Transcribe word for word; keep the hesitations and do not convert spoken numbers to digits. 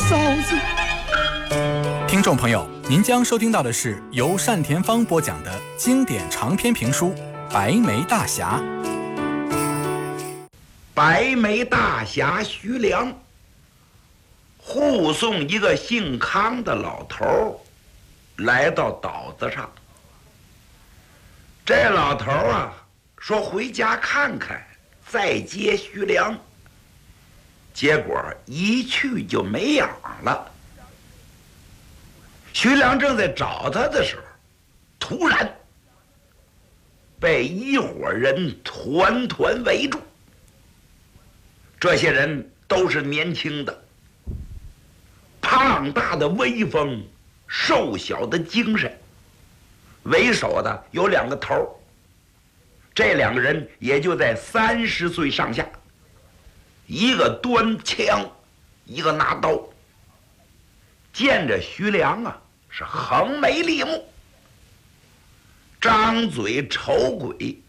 嫂子。 听众朋友，您将收听到的是由单田芳播讲的经典长篇评书《白眉大侠》。 白眉大侠徐良护送一个姓康的老头来到岛子上。这老头啊说回家看看，再接徐良。结果一去就没影了。徐良正在找他的时候，突然被一伙人团团围住。这些人都是年轻的，胖大的威风，瘦小的精神。为首的有两个头，这两个人也就在三十岁上下，一个端枪，一个拿刀。见着徐良啊，是横眉立目，张嘴丑鬼，